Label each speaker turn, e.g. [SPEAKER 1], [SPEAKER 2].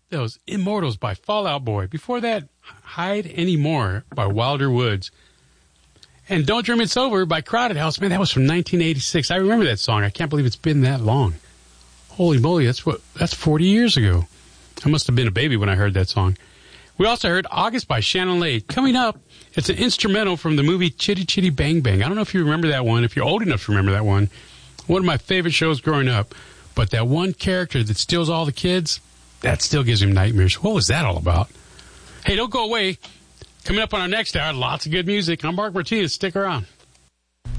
[SPEAKER 1] That was Immortals by Fall Out Boy. Before that, Hide Anymore by Wilder Woods. And Don't Dream It's Over by Crowded House. Man, that was from 1986. I remember that song. I can't believe it's been that long. Holy moly, that's 40 years ago. I must have been a baby when I heard that song. We also heard August by Shannon Lade. Coming up, it's an instrumental from the movie Chitty Chitty Bang Bang. I don't know if you remember that one, if you're old enough to remember that one. One of my favorite shows growing up. But that one character that steals all the kids, that still gives him nightmares. What was that all about? Hey, don't go away. Coming up on our next hour, lots of good music. I'm Mark Martinez. Stick around.